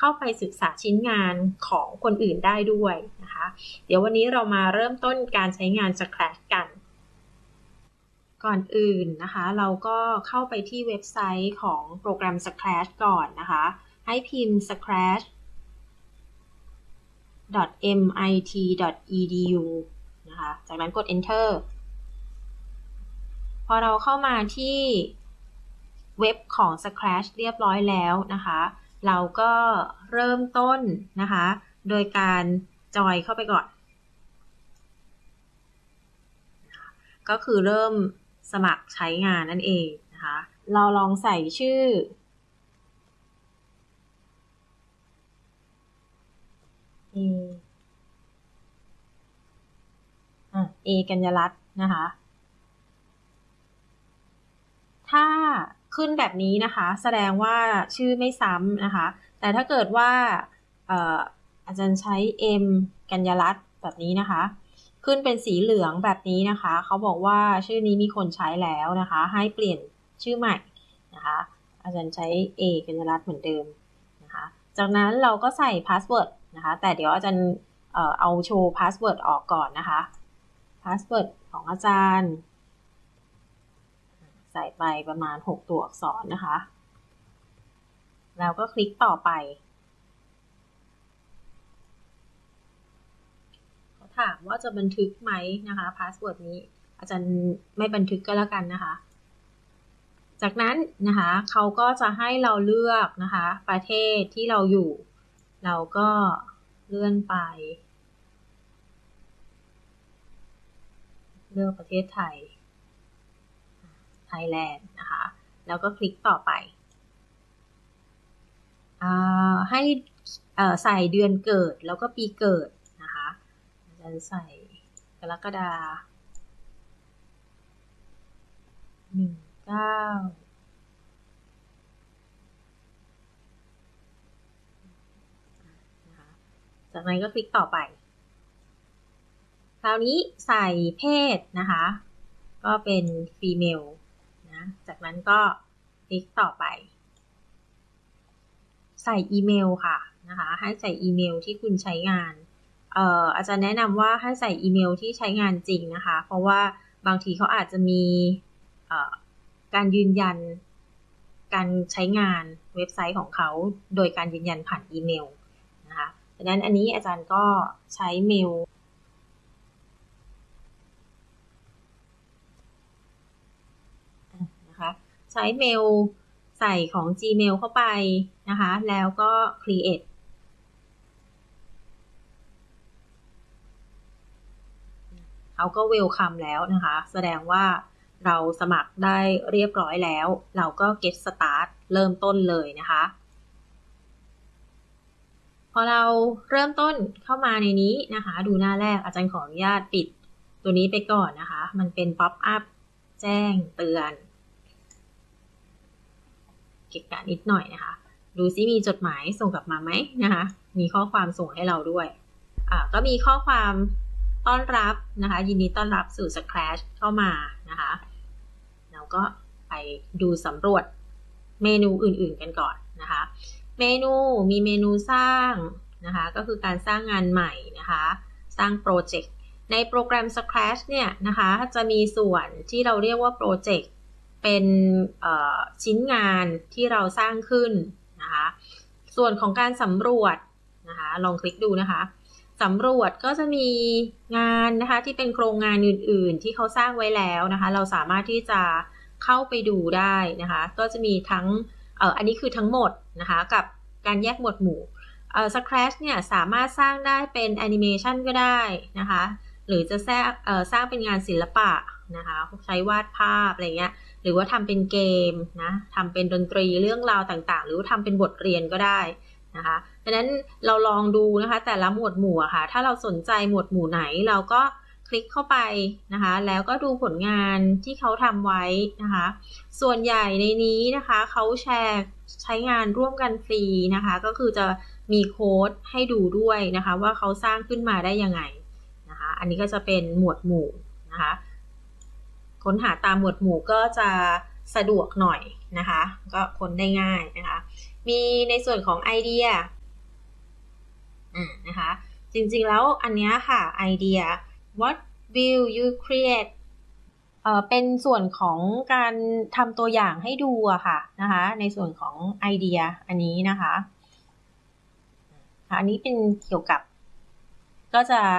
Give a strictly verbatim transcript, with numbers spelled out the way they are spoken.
เข้าไปศึกษาชิ้นงานของคนอื่นได้ด้วยนะคะเดี๋ยววันนี้เรามาเริ่มต้นการใช้งาน Scratch กันก่อนอื่นนะคะเราก็เข้าไปที่เว็บไซต์ของโปรแกรม Scratch ก่อนนะคะให้พิมพ์ scratch ดอท เอ็ม ไอ ที ดอท อี ดี ยู นะคะจากนั้นกด enter พอเราเข้ามาที่เว็บของ Scratch เรียบร้อยแล้วนะคะเราก็เริ่มต้นนะคะโดยการจอยเข้าไปก่อนก็คือเริ่มสมัครใช้งานนั่นเองนะคะเราลองใส่ชื่อเออ่ะเอกัญญรัตน์นะคะถ้าขึ้นแบบนี้นะคะแสดงว่าชื่อไม่ซ้ำนะคะแต่ถ้าเกิดว่าเอ่ออาจารย์ใช้ M กัญญรัตน์แบบนี้นะคะขึ้นเป็นสีเหลืองแบบนี้นะคะเขาบอกว่าชื่อนี้มีคนใช้แล้วนะคะให้เปลี่ยนชื่อใหม่นะคะอาจารย์ใช้ A กัญญรัตน์เหมือนเดิมนะคะจากนั้นเราก็ใส่พาสเวิร์ดนะคะแต่เดี๋ยวอาจารย์เอ่อเอาโชว์พาสเวิร์ดออกก่อนนะคะพาสเวิร์ดของอาจารย์ใส่ไปประมาณหกตัวอักษรนะคะแล้วก็คลิกต่อไปเขาถามว่าจะบันทึกไหมนะคะพาสเวิร์ดนี้อาจารย์ไม่บันทึกก็แล้วกันนะคะจากนั้นนะคะเขาก็จะให้เราเลือกนะคะประเทศที่เราอยู่เราก็เลื่อนไปเลือกประเทศไทยไทยแลนด์นะคะแล้วก็คลิกต่อไปให้ใส่เดือนเกิดแล้วก็ปีเกิดนะคะอาจารย์ใส่กรกฎาคมหนึ่งเก้านะคะจากนั้นก็คลิกต่อไปคราวนี้ใส่เพศนะคะก็เป็นฟีเมลนะจากนั้นก็คลิกต่อไปใส่อีเมลค่ะนะคะให้ใส่อีเมลที่คุณใช้งานเอ่ออาจารย์แนะนำว่าให้ใส่อีเมลที่ใช้งานจริงนะคะเพราะว่าบางทีเขาอาจจะมีเอ่อการยืนยันการใช้งานเว็บไซต์ของเขาโดยการยืนยันผ่านอีเมลนะคะดังนั้นอันนี้อาจารย์ก็ใช้เมลนะคะใช้เมลใส่ของ Gmail เข้าไปนะคะแล้วก็ create เขาก็ welcome แล้วนะคะแสดงว่าเราสมัครได้เรียบร้อยแล้วเราก็ get start เริ่มต้นเลยนะคะพอเราเริ่มต้นเข้ามาในนี้นะคะดูหน้าแรกอาจารย์ขออนุญาตปิดตัวนี้ไปก่อนนะคะมันเป็น pop up แจ้งเตือนเกะกะนิดหน่อยนะคะดูซิมีจดหมายส่งกลับมาไหมนะคะมีข้อความส่งให้เราด้วยอ่าก็มีข้อความต้อนรับนะคะยินดีต้อนรับสู่ Scratch เข้ามานะคะเราก็ไปดูสำรวจเมนูอื่นๆกันก่อนนะคะเมนูมีเมนูสร้างนะคะก็คือการสร้างงานใหม่นะคะสร้างโปรเจกต์ในโปรแกรม Scratch เนี่ยนะคะจะมีส่วนที่เราเรียกว่าโปรเจกต์เป็นชิ้นงานที่เราสร้างขึ้นนะคะส่วนของการสำรวจนะคะลองคลิกดูนะคะสำรวจก็จะมีงานนะคะที่เป็นโครงงานอื่นๆที่เขาสร้างไว้แล้วนะคะเราสามารถที่จะเข้าไปดูได้นะคะก็จะมีทั้งเอ่ออันนี้คือทั้งหมดนะคะกับการแยกหมวดหมู่เอ่อ Scratch เนี่ยสามารถสร้างได้เป็นแอนิเมชันก็ได้นะคะหรือจะสร้างเอ่อสร้างเป็นงานศิลปะนะคะใช้วาดภาพอะไรเงี้ยหรือว่าทำเป็นเกมนะทำเป็นดนตรีเรื่องราวต่างๆหรือว่าทำเป็นบทเรียนก็ได้นะคะดังนั้นเราลองดูนะคะแต่ละหมวดหมู่อะค่ะถ้าเราสนใจหมวดหมู่ไหนเราก็คลิกเข้าไปนะคะแล้วก็ดูผลงานที่เขาทำไว้นะคะส่วนใหญ่ในนี้นะคะเขาแชร์ใช้งานร่วมกันฟรีนะคะก็คือจะมีโค้ดให้ดูด้วยนะคะว่าเขาสร้างขึ้นมาได้ยังไงนะคะอันนี้ก็จะเป็นหมวดหมู่นะคะค้นหาตามหมวดหมู่ก็จะสะดวกหน่อยนะคะก็ค้นได้ง่ายนะคะมีในส่วนของไอเดียอ่านะคะจริงๆแล้วอันเนี้ยค่ะไอเดีย what will you create เอ่อเป็นส่วนของการทำตัวอย่างให้ดูอะค่ะนะคะในส่วนของไอเดียอันนี้นะคะอันนี้เป็นเกี่ยวกับก็จะ